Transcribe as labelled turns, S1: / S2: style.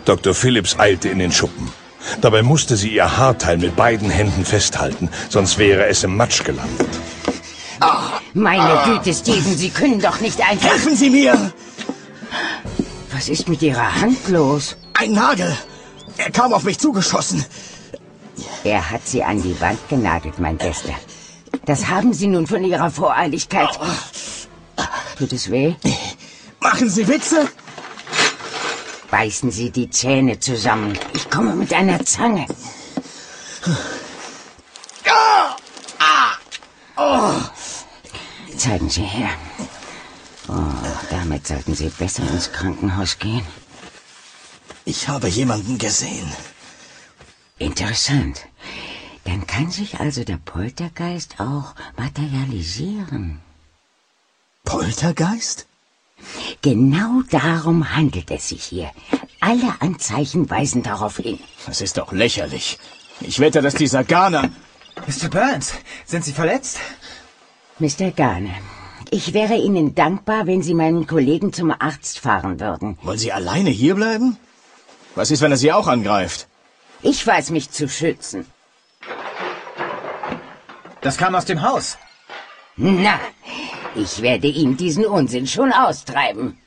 S1: Dr. Phillips eilte in den Schuppen. Dabei musste sie ihr Haarteil mit beiden Händen festhalten, sonst wäre es im Matsch gelandet.
S2: Meine Güte, Steven, Sie können doch nicht einfach...
S3: Helfen Sie mir!
S2: Was ist mit Ihrer Hand los?
S3: Ein Nagel! Er kam auf mich zugeschossen.
S2: Er hat Sie an die Wand genagelt, mein Bester. Das haben Sie nun von Ihrer Voreiligkeit. Tut es weh?
S3: Machen Sie Witze?
S2: Beißen Sie die Zähne zusammen. Ich komme mit einer Zange. Zeigen Sie her. Damit sollten Sie besser ins Krankenhaus gehen.
S3: Ich habe jemanden gesehen.
S2: Interessant. Dann kann sich also der Poltergeist auch materialisieren.
S3: Poltergeist?
S2: Genau darum handelt es sich hier. Alle Anzeichen weisen darauf hin.
S3: Das ist doch lächerlich. Ich wette, dass dieser Garner...
S4: Mr. Burns, sind Sie verletzt?
S2: Mr. Garner, ich wäre Ihnen dankbar, wenn Sie meinen Kollegen zum Arzt fahren würden.
S3: Wollen Sie alleine hierbleiben? Was ist, wenn er Sie auch angreift?
S2: Ich weiß mich zu schützen.
S4: Das kam aus dem Haus.
S2: Na, ich werde ihm diesen Unsinn schon austreiben.